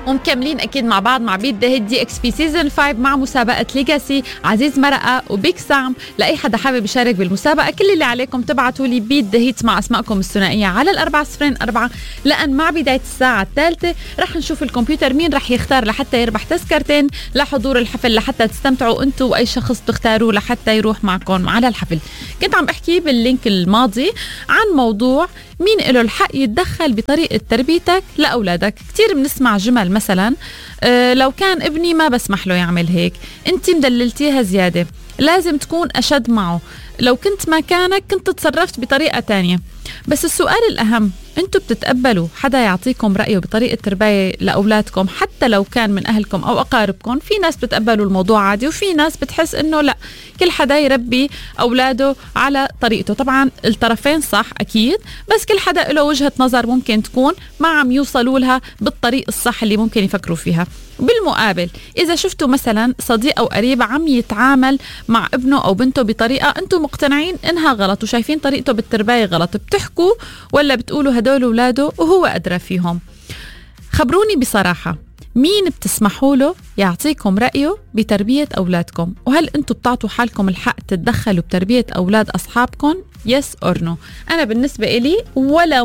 ومكملين اكيد مع بعض مع بيت ذا هيت دي اكس بي سيزون 5 مع مسابقه ليجاسي. عزيز مرقه وبيك سام، لاي حدا حابب يشارك بالمسابقه كل اللي عليكم تبعتوا لي بيت ذا هيت مع اسمائكم الثنائيه على 404 لان مع بدايه الساعه الثالثه رح نشوف الكمبيوتر مين رح يختار لحتى يربح تذكرتين لحضور الحفل، لحتى تستمتعوا انتم واي شخص تختاروه لحتى يروح معكم على الحفل. كنت عم احكي باللينك الماضي عن موضوع مين له الحق يتدخل بطريقة تربيتك لأولادك. كتير بنسمع جمل مثلا لو كان ابني ما بسمح له يعمل هيك، انت مدللتيها زيادة، لازم تكون أشد معه، لو كنت مكانك كنت تصرفت بطريقة تانية. بس السؤال الأهم، انتوا بتتقبلوا حدا يعطيكم رأيه بطريقة تربية لأولادكم حتى لو كان من أهلكم أو أقاربكم؟ في ناس بتتقبلوا الموضوع عادي، وفي ناس بتحس إنه لا، كل حدا يربي أولاده على طريقته. طبعا الطرفين صح أكيد، بس كل حدا له وجهة نظر ممكن تكون ما عم يوصلوا لها بالطريق الصح اللي ممكن يفكروا فيها. بالمقابل إذا شفتوا مثلا صديق أو قريب عم يتعامل مع ابنه أو بنته بطريقة أنتم مقتنعين إنها غلط وشايفين طريقته بالتربية غلط، بتحكوا ولا بتقولوا هدول أولاده وهو أدرى فيهم؟ خبروني بصراحة، مين بتسمحوا له يعطيكم رأيه بتربية أولادكم؟ وهل أنتم بتعطوا حالكم الحق تتدخلوا بتربية أولاد أصحابكم؟ يس أور نو؟ أنا بالنسبة إلي ولا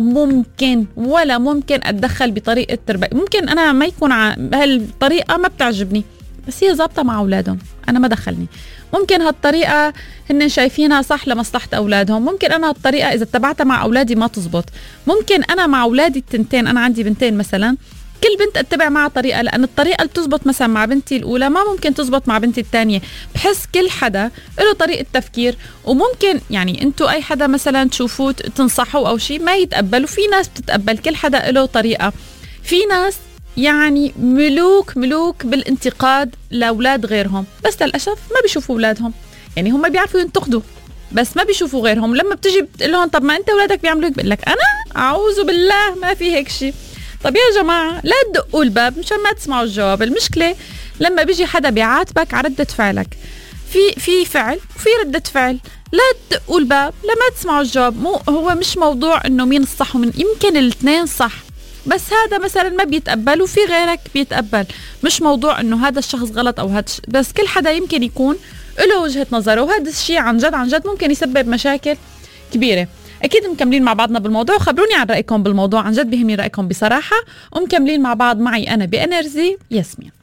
ممكن أتدخل بطريقة تربية. ممكن أنا ما يكون هالطريقة ما بتعجبني، بس هي ظابطة مع أولادهم، أنا ما دخلني. ممكن هالطريقة هن شايفينها صح لمصلحة أولادهم، ممكن أنا هالطريقة إذا اتبعتها مع أولادي ما تزبط. ممكن أنا مع أولادي التنتين، أنا عندي بنتين مثلا، كل بنت اتبع معها طريقة، لأن الطريقة اللي تزبط مثلا مع بنتي الأولى ما ممكن تزبط مع بنتي الثانية. بحس كل حدا له طريقة تفكير، وممكن يعني انتوا أي حدا مثلا تشوفوه تنصحوا أو شيء ما يتقبل، وفي ناس بتتقبل، كل حدا له طريقة. في ناس يعني ملوك بالانتقاد لأولاد غيرهم، بس للأسف ما بيشوفوا أولادهم، يعني هم بيعرفوا ينتقدوا بس ما بيشوفوا غيرهم. لما بتجي بتقول لهم طب ما انت أولادك بيعملوا هيك، بقول لك أنا أعوذ بالله ما في هيك شيء. طب يا جماعة لا تدقوا الباب مشان ما تسمعوا الجواب. المشكلة لما بيجي حدا بيعاتبك على ردة فعلك، في فعل وفي ردة فعل، لا تدقوا الباب لما تسمعوا الجواب. هو مش موضوع انه مين الصح ومن، يمكن الاثنين صح، بس هذا مثلا ما بيتقبل وفي غيرك بيتقبل. مش موضوع انه هذا الشخص غلط او هذا بس كل حدا يمكن يكون له وجهة نظره، وهذا الشيء عن جد ممكن يسبب مشاكل كبيرة. أكيد مكملين مع بعضنا بالموضوع، خبروني عن رأيكم بالموضوع، عن جد بيهمني رأيكم بصراحة. ومكملين مع بعض معي أنا بإنرجي ياسمين.